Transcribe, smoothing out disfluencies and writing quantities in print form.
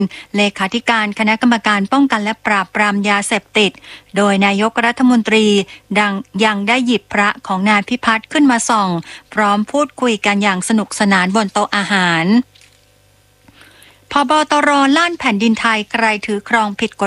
เลขาธิการคณะกรรมการป้องกันและปราบปรามยาเสพติดโดยนายกรัฐมนตรียังได้หยิบพระของนายพิพัฒน์ขึ้นมาส่องพร้อมพูดคุยกันอย่างสนุกสนานบนโต๊ะอาหารผบ.ตร.ลั่นแผ่นดินไทยใครถือครองผิดกฎ